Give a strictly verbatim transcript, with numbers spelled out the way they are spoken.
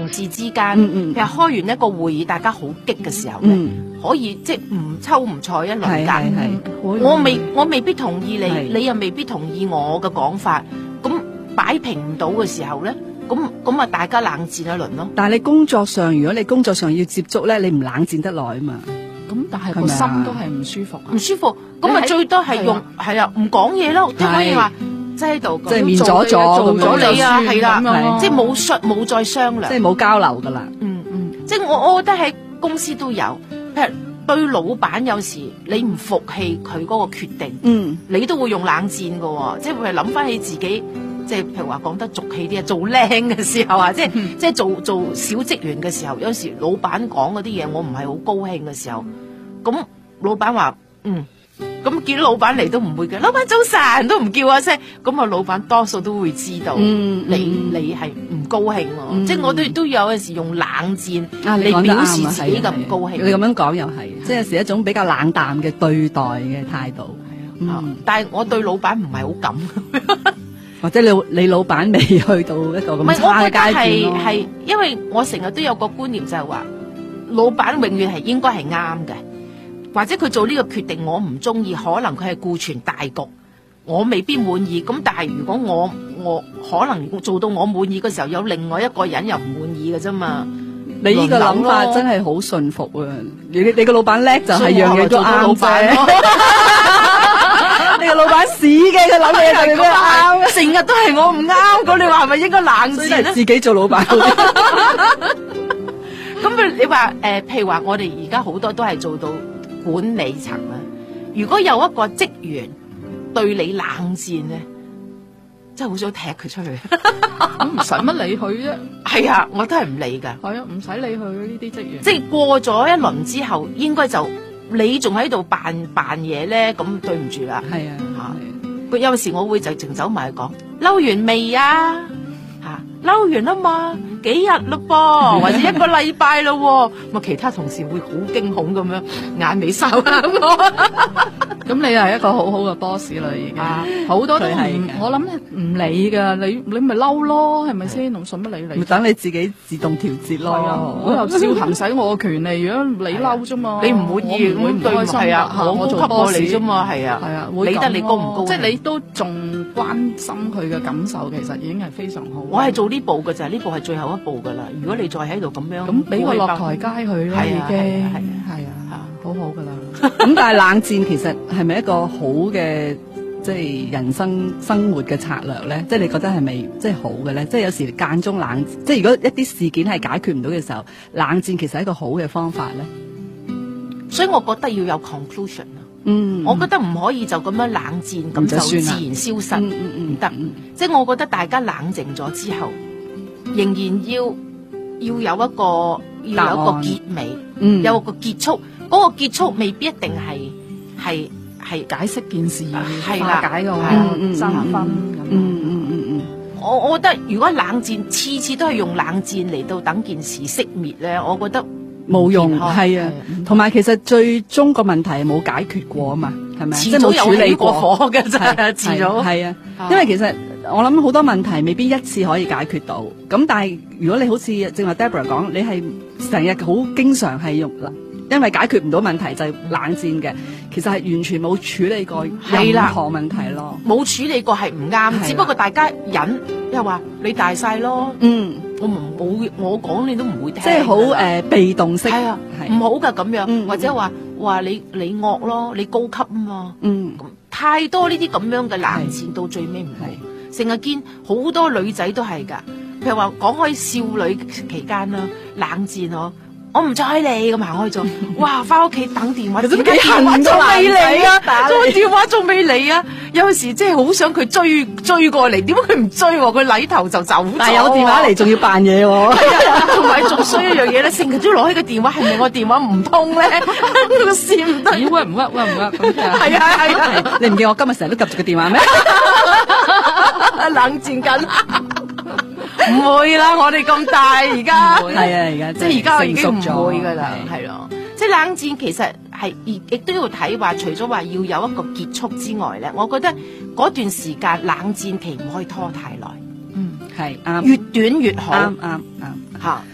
同事之間， 嗯嗯譬如開完一個會議，大家好激嘅時候咧， 嗯可以即係唔抽唔睬一輪係係間。 係， 我未我未必同意係你，你又未必同意我嘅講法，咁擺平唔到嘅時候咧，咁咁啊大家冷戰一輪咯。 但係你工作上，如果你工作上要接觸咧，你唔冷戰得耐啊嘛。 咁但係個係咪啊心都係唔舒服啊唔。舒服，咁你喺啊最多係用係啊唔講嘢咯，即係可以話即係喺度即係面阻阻做咁樣咗你啊， 就算係啦咁樣咯， 即係冇商冇再商量即。係冇交流噶啦。 嗯嗯，即係我我覺得喺公司都有，譬如對老闆有時你唔服氣佢嗰個決定， 嗯你都會用冷戰噶喎，即係譬如諗翻起自己，即係譬如話講得俗氣啲啊，做靚嘅時候啊，即係即係做做小職員嘅時候，有時老闆講嗰啲嘢我唔係好高興嘅時候，咁老闆話嗯。咁見到老闆嚟都唔會嘅，老闆早晨都唔叫我聲，咁啊老闆多數都會知道嗯你、 嗯你係唔高興喎， 嗯即係我都都有陣時用冷戰啊，你嚟講得表示啱啊自己嘅係啊唔高興。 你咁樣講又係，即係有時一種比較冷淡嘅對待嘅態度。 啊嗯， 但係我對老闆唔係好咁， 或者你你老闆未去到一個唔咁係我覺得差嘅階段係咯。 係，因為我成日都有個觀念就係話，老闆永遠係應該係啱嘅。或者佢做呢個決定我唔中意，可能佢係顧全大局，我未必滿意。咁但係如果我我可能做到我滿意嘅時候，有另外一個人又唔滿意嘅啫嘛。 你呢個諗法真係好順服啊！你你個老闆叻就係樣嘢都啱老闆啫。你個老闆屎嘅，佢諗嘢就係咩啱。 成日都係我唔啱，咁你話係咪應該冷所以戰咧？ 自己做老闆好啲。 咁譬如你話誒、呃，譬如話我哋而家好多都係做到管理層啦。如果有一個職員對你冷戰咧，真係好想踢佢出去。 咁唔使乜理佢啫。 係啊，我都係唔理㗎。 係啊，唔使理佢呢啲職員。 即係過咗一輪之後，應該就你仲喺度扮扮嘢咧，咁對唔住啦。 係啊， 佢有時我會就直走埋去講，嬲完未啊？嚇，嬲完啦嘛，幾日咯噃，或者一個禮拜咯喎，咁啊其他同事會好驚恐咁樣眼尾睄下我。 咁你係一個好好嘅 boss 啦，已經啊好多都佢係唔，我諗唔理噶，你你咪嬲咯，係咪先？仲使乜理你？ 咪等你自己自動調節係啊，我咯。 又照行使我嘅權利，如果你嬲啫嘛， 你唔滿意我唔會唔咁對開心係啊， 㗎我做我高級過 boss 你啫嘛，係啊， 係啊，會理得你咁高唔高興？ 咯即係你都仲關心佢嘅感受，其實已經係非常好。 我係做呢步㗎咋，呢步係最後一步㗎啦。如果你再喺度咁樣， 咁俾個落台階佢啦，已係啊係經啊係啊係啊，好好噶啦。 咁但係冷戰其實係咪一個好嘅即係人生生活嘅策略咧？即係你覺得係咪即係好嘅咧？即係有時間中冷，即係如果一啲事件係解決唔到嘅時候，冷戰其實係一個好嘅方法咧。 所以我覺得要有 conclusion 啊。 嗯， 我覺得唔可以就咁樣冷戰，咁就自然消失， 嗯嗯嗯唔得。即係我覺得大家冷靜咗之後，仍然要要有一個要有一個結尾， 嗯有一個結束。嗰個結束未必一定係係係解釋件事， 係啦化解個係嗯爭分咁。 嗯嗯嗯嗯， 我我覺得如果冷戰次次都係用冷戰嚟到等件事熄滅咧，我覺得冇用健康係啊，同埋其實最終個問題係冇解決過啊嘛，係咪？ 遲早有即係冇處理起過火嘅真係，遲早係啊， 啊因為其實我諗好多問題未必一次可以解決到，咁但係如果你好似正話 Deborah 講，你係成日好經常係用，因為解決唔到問題就係冷戰嘅，其實係完全冇處理過任何問題咯。 冇處理過係唔啱，只不過大家忍，又話你大晒咯， 嗯， 我唔冇我講你都唔會聽， 即係好誒被動式， 係啊， 係唔好噶咁樣， 嗯或者話話你你惡咯，你高級啊嘛， 嗯咁太多呢啲咁樣嘅冷戰到最尾唔好，成日見好多女仔都係㗎，譬如話講開少女期間啦，冷戰咯。我唔睬你咁行開咗，哇！翻屋企等電話，點解電話仲未嚟啊？仲電話仲未嚟啊！有時即係好想佢追追過嚟，點解佢唔追喎？佢禮頭就走咗。 但係有電話嚟仲要扮嘢喎。 係啊，同埋仲衰一樣嘢咧，成日都攞起個電話，係咪我電話唔通咧？個線唔得。 咦？屈唔屈？屈唔屈？咁啊！ 係啊係啊， 你唔見我今日成日都及住個電話咩？ 冷戰緊。唔會啦，我哋咁大而家， 係啊，而家即係而家我已經唔成熟咗會噶啦，係咯。即係冷戰其實係亦亦都要睇話，除咗話要有一個結束之外咧，我覺得嗰段時間冷戰期唔可以拖太耐， 嗯係啱， 越短越好。 啱啱啱。 嚇，